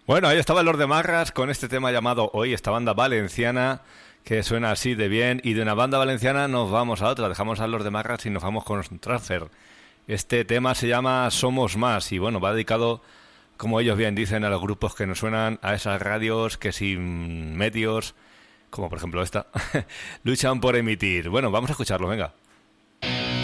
Bueno, ahí estaba Lord de Marras con este tema llamado Hoy, esta banda valenciana que suena así de bien. Y de una banda valenciana nos vamos a otra, dejamos a Lord de Marras y nos vamos con Transfer. Este tema se llama Somos Más y bueno, va dedicado, como ellos bien dicen, a los grupos que nos suenan, a esas radios que sin medios, como por ejemplo esta, luchan por emitir. Bueno, vamos a escucharlo, venga.